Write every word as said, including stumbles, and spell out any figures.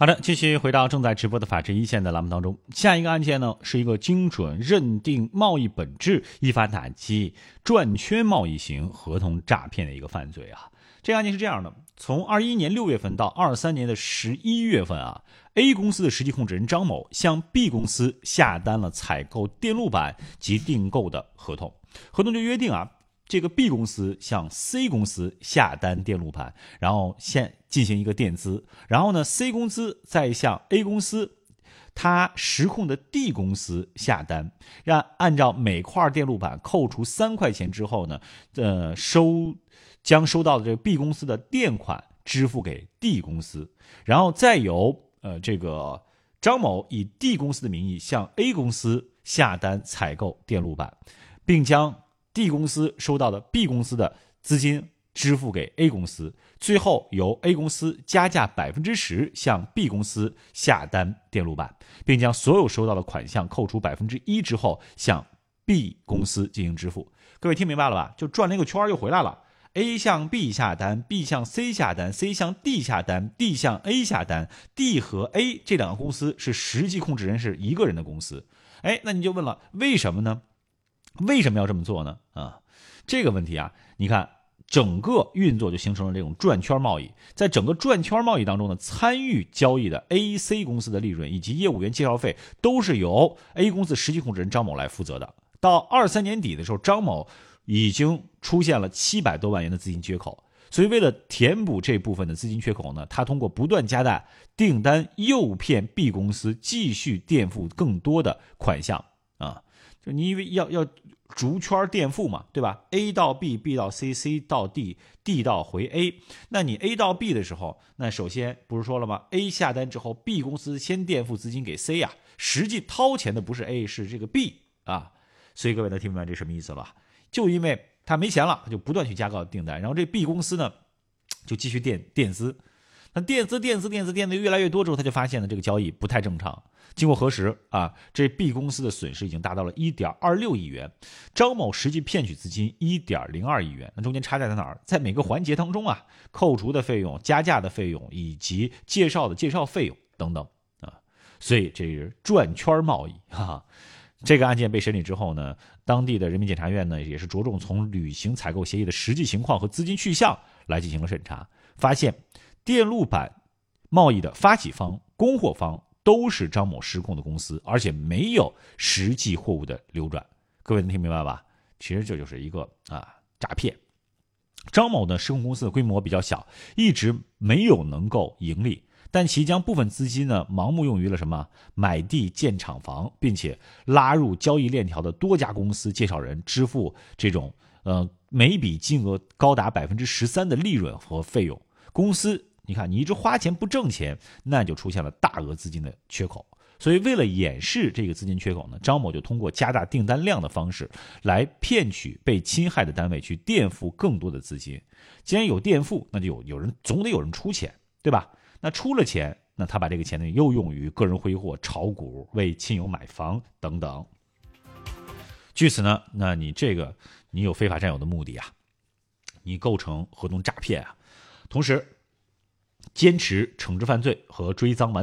好的，继续回到正在直播的法治一线的栏目当中。下一个案件呢，是一个精准认定贸易本质，依法打击转圈贸易型合同诈骗的一个犯罪啊。这个案件是这样的，从二一年六月份到二三年的十一月份啊 ，A 公司的实际控制人张某向 B 公司下单了采购电路板及订购的合同，合同就约定啊。这个 B 公司向 C 公司下单电路板，然后先进行一个垫资，然后呢 C 公司再向 A 公司他实控的 D 公司下单，让按照每块电路板扣除三块钱之后呢，呃收将收到的这个 B 公司的电款支付给 D 公司，然后再由呃这个张某以 D 公司的名义向 A 公司下单采购电路板，并将D 公司收到的 B 公司的资金支付给 A 公司，最后由 A 公司加价 百分之十 向 B 公司下单电路板，并将所有收到的款项扣除 百分之一 之后向 B 公司进行支付。各位听明白了吧？就转了一个圈又回来了。A 向 B 下单 ，B 向 C 下单 ，C 向 D 下单 ，D 向 A 下单 ，D 和 A 这两个公司是实际控制人是一个人的公司。哎，那你就问了，为什么呢？为什么要这么做呢？啊，这个问题啊，你看整个运作就形成了这种转圈贸易。在整个转圈贸易当中呢，参与交易的 A、C 公司的利润以及业务员介绍费都是由 A 公司实际控制人张某来负责的。到二三年底的时候，张某已经出现了七百多万元的资金缺口，所以为了填补这部分的资金缺口呢，他通过不断加大订单，诱骗 B 公司继续垫付更多的款项啊。就你以为要要逐圈垫付嘛，对吧 ？A 到 B，B 到 C，C 到 D，D 到回 A。那你 A 到 B 的时候，那首先不是说了吗 ？A 下单之后 ，B 公司先垫付资金给 C 呀、啊，实际掏钱的不是 A， 是这个 B 啊。所以各位能听明白这什么意思了？就因为他没钱了，他就不断去加高订单，然后这 B 公司呢就继续垫垫资。那垫资垫资垫资垫的越来越多之后，他就发现了这个交易不太正常。经过核实啊，这 B 公司的损失已经达到了 一点二六亿元，张某实际骗取资金 一点零二亿元。那中间差价在哪儿？在每个环节当中啊，扣除的费用、加价的费用以及介绍的介绍费用等等啊，所以这是转圈贸易哈、啊。这个案件被审理之后呢，当地的人民检察院呢也是着重从履行采购协议的实际情况和资金去向来进行了审查，发现电路板贸易的发起方、供货方都是张某实控的公司，而且没有实际货物的流转。各位能听明白吧？其实这就是一个啊诈骗。张某的实控公司的规模比较小，一直没有能够盈利，但其将部分资金呢盲目用于了什么买地建厂房，并且拉入交易链条的多家公司介绍人支付这种呃每笔金额高达 百分之十三 的利润和费用。公司你看你一直花钱不挣钱，那就出现了大额资金的缺口。所以为了掩饰这个资金缺口呢，张某就通过加大订单量的方式来骗取被侵害的单位去垫付更多的资金。既然有垫付，那就有有人总得有人出钱，对吧？那出了钱，那他把这个钱呢又用于个人挥霍、炒股、为亲友买房等等。据此呢，那你这个你有非法占有的目的啊，你构成合同诈骗啊，同时坚持惩治犯罪和追赃完